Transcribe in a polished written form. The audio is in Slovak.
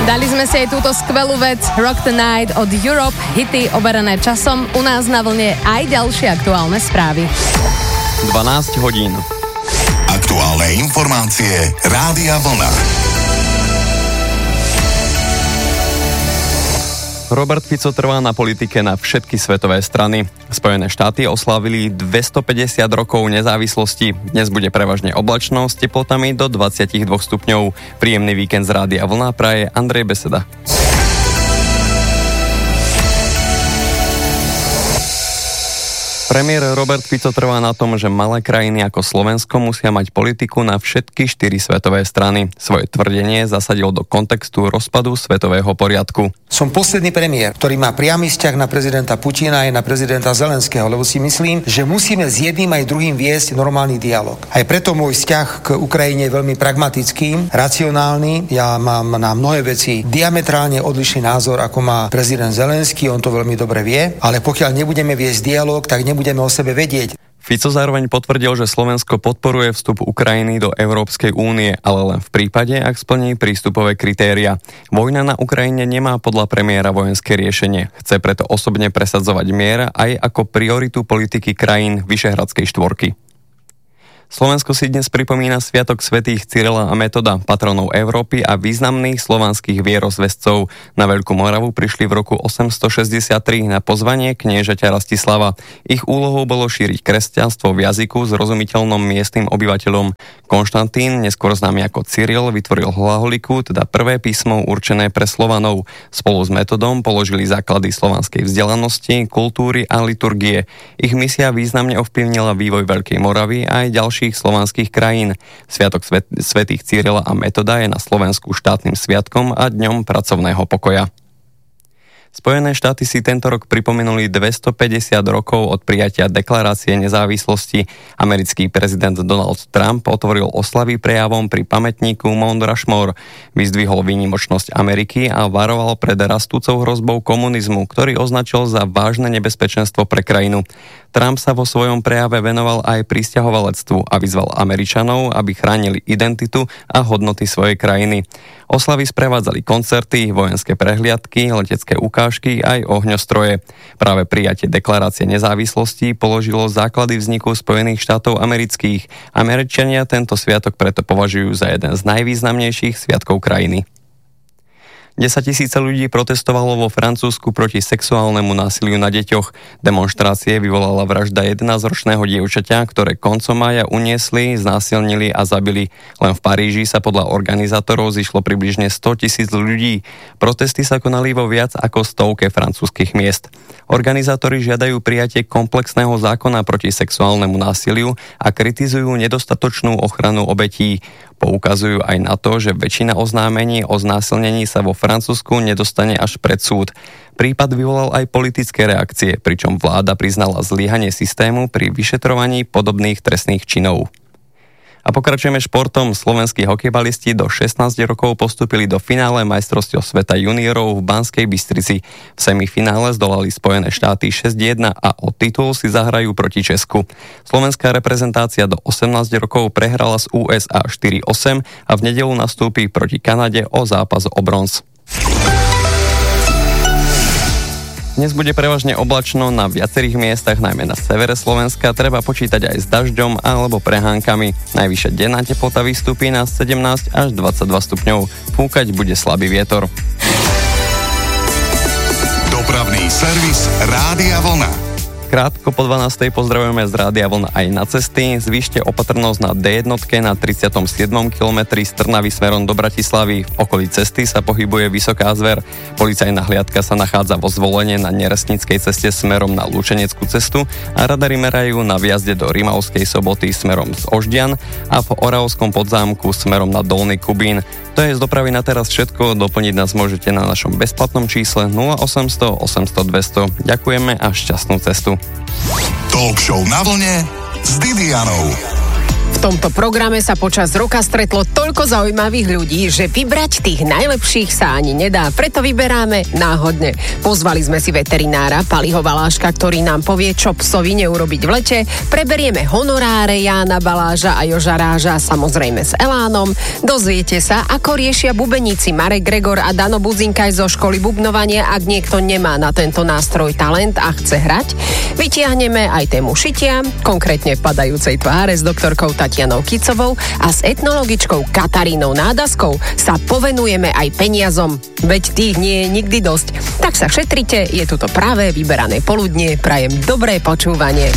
Dali sme si aj túto skvelú vec Rock the Night od Europe, hity overené časom. U nás na vlne aj ďalšie aktuálne správy. 12 hodín. Aktuálne informácie Rádia Vlna. Robert Fico trvá na politike na všetky svetové strany. Spojené štáty oslávili 250 rokov nezávislosti. Dnes bude prevažne oblačno s teplotami do 22 stupňov. Príjemný víkend z Rádia Vlna praje Andrej Beseda. Premiér Robert Fico trvá na tom, že malé krajiny ako Slovensko musia mať politiku na všetky 4 svetové strany. Svoje tvrdenie zasadil do kontextu rozpadu svetového poriadku. Som posledný premiér, ktorý má priamy vzťah na prezidenta Putina aj na prezidenta Zelenského, lebo si myslím, že musíme s jedným aj druhým viesť normálny dialog. Aj preto môj vzťah k Ukrajine je veľmi pragmatický, racionálny. Ja mám na mnohé veci diametrálne odlišný názor, ako má prezident Zelenský, on to veľmi dobre vie, ale pokiaľ nebudeme viesť dialog, tak budeme o sebe vedieť. Fico zároveň potvrdil, že Slovensko podporuje vstup Ukrajiny do Európskej únie, ale len v prípade, ak splní prístupové kritéria. Vojna na Ukrajine nemá podľa premiéra vojenské riešenie. Chce preto osobne presadzovať mier aj ako prioritu politiky krajín Vyšehradskej štvorky. Slovensko si dnes pripomína sviatok svätých Cyrila a Metoda, patronov Európy a významných slovanských vierozvescov. Na Veľkú Moravu prišli v roku 863 na pozvanie kniežaťa Rastislava. Ich úlohou bolo šíriť kresťanstvo v jazyku zrozumiteľnom miestnym obyvateľom. Konštantín, neskôr známy ako Cyril, vytvoril hlaholiku, teda prvé písmo určené pre Slovanov. Spolu s Metodom položili základy slovanskej vzdelanosti, kultúry a liturgie. Ich misia významne ovplyvnila vývoj Veľkej Moravy a aj ďalších slovanských krajín. Sviatok svätých Cyrila a Metoda je na Slovensku štátnym sviatkom a dňom pracovného pokoja. Spojené štáty si tento rok pripomenuli 250 rokov od prijatia deklarácie nezávislosti. Americký prezident Donald Trump otvoril oslavy prejavom pri pamätníku Mount Rushmore. Vyzdvihol výnimočnosť Ameriky a varoval pred rastúcou hrozbou komunizmu, ktorý označil za vážne nebezpečenstvo pre krajinu. Trump sa vo svojom prejave venoval aj prisťahovalectvu a vyzval Američanov, aby chránili identitu a hodnoty svojej krajiny. Oslavy sprevádzali koncerty, vojenské prehliadky, letecké ukážky aj ohňostroje. Práve prijatie deklarácie nezávislosti položilo základy vzniku Spojených štátov amerických. Američania tento sviatok preto považujú za jeden z najvýznamnejších sviatkov krajiny. 10 000 ľudí protestovalo vo Francúzsku proti sexuálnemu násiliu na deťoch. Demonštrácie vyvolala vražda 11-ročného dievčaťa, ktoré koncom mája uniesli, znásilnili a zabili. Len v Paríži sa podľa organizátorov zišlo približne 100 000 ľudí. Protesty sa konali vo viac ako 100 francúzskych miest. Organizátori žiadajú prijatie komplexného zákona proti sexuálnemu násiliu a kritizujú nedostatočnú ochranu obetí. Poukazujú aj na to, že väčšina oznámení o znásilnení sa vo Francúzsku nedostane až pred súd. Prípad vyvolal aj politické reakcie, pričom vláda priznala zlyhanie systému pri vyšetrovaní podobných trestných činov. A pokračujeme športom. Slovenskí hokejbalisti do 16 rokov postúpili do finále majstrovstiev sveta juniorov v Banskej Bystrici. V semifinále zdolali Spojené štáty 6-1 a o titul si zahrajú proti Česku. Slovenská reprezentácia do 18 rokov prehrala z USA 4-8 a v nedeľu nastúpi proti Kanade o zápas o bronz. Dnes bude prevažne oblačno na viacerých miestach, najmä na severe Slovenska. Treba počítať aj s dažďom alebo prehánkami. Najvyššia denná teplota vystúpi na 17 až 22 stupňov. Fúkať bude slabý vietor. Dopravný servis Rádia Vlna. Krátko po 12. pozdravujeme z Rádia Vlna aj na cesty. Zvýšte opatrnosť na D1 na 37. kilometri z Trnavy smerom do Bratislavy. V okolí cesty sa pohybuje vysoká zver. Policajná hliadka sa nachádza vo Zvolene na Neresnickej ceste smerom na Lučeneckú cestu a radary merajú na vjazde do Rimavskej Soboty smerom z Oždian a v Oravskom Podzámku smerom na Dolný Kubín. To je z dopravy na teraz všetko. Doplniť nás môžete na našom bezplatnom čísle 0800 800 200. Ďakujeme a šťastnú cestu. Talk show na vlne s Didianou. V tomto programe sa počas roka stretlo toľko zaujímavých ľudí, že vybrať tých najlepších sa ani nedá, preto vyberáme náhodne. Pozvali sme si veterinára Paliho Valáška, ktorý nám povie, čo psovi neurobiť v lete, preberieme honoráre Jána Baláža a Joža Ráža, samozrejme s elánom, dozviete sa, ako riešia bubeníci Marek Gregor a Dano Budzinkaj zo školy bubnovania, ak niekto nemá na tento nástroj talent a chce hrať. Vytiahneme aj tému šitia, konkrétne padajúcej tváre s doktorkou Tatianou Kicovou a s etnologičkou Katarínou Nádaskou sa povenujeme aj peniazom, veď tých nie je nikdy dosť. Tak sa šetrite, je tu to práve vyberané poludnie, prajem dobré počúvanie.